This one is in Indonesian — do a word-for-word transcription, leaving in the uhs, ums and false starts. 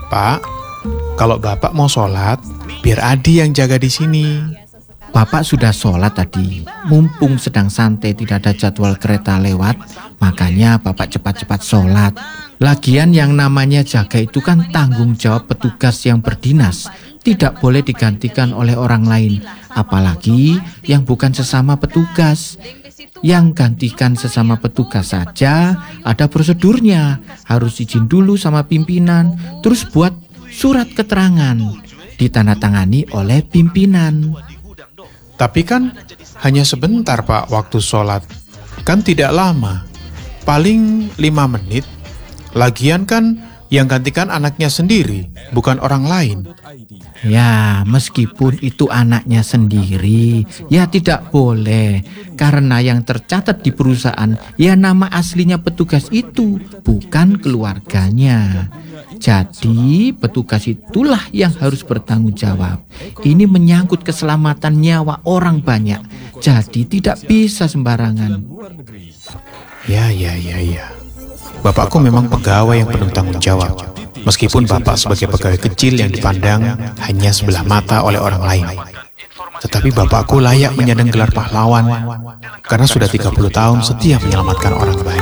Pak, kalau Bapak mau sholat, biar Adi yang jaga di sini. Bapak sudah sholat tadi. Mumpung sedang santai tidak ada jadwal kereta lewat, makanya Bapak cepat-cepat sholat. Lagian yang namanya jaga itu kan tanggung jawab petugas yang berdinas. Tidak boleh digantikan oleh orang lain, apalagi yang bukan sesama petugas. Yang gantikan sesama petugas saja ada prosedurnya. Harus izin dulu sama pimpinan, terus buat surat keterangan, ditandatangani oleh pimpinan. Tapi kan hanya sebentar Pak waktu sholat. Kan tidak lama, paling lima menit. Lagian kan yang gantikan anaknya sendiri, bukan orang lain. Ya, meskipun itu anaknya sendiri, ya tidak boleh. Karena yang tercatat di perusahaan, ya nama aslinya petugas itu, bukan keluarganya. Jadi, petugas itulah yang harus bertanggung jawab. Ini menyangkut keselamatan nyawa orang banyak. Jadi, tidak bisa sembarangan. Ya, ya, ya, ya. Bapakku memang pegawai yang penuh tanggung jawab. Meskipun Bapak sebagai pegawai kecil yang dipandang hanya sebelah mata oleh orang lain. Tetapi Bapakku layak menyandang gelar pahlawan karena sudah tiga puluh tahun setia menyelamatkan orang banyak.